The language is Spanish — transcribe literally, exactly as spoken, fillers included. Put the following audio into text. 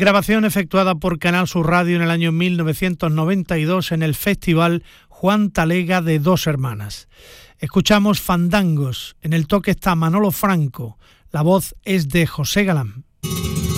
Grabación efectuada por Canal Sur Radio en el año mil novecientos noventa y dos en el Festival Juan Talega de Dos Hermanas. Escuchamos Fandangos, en el toque está Manolo Franco, la voz es de José Galán.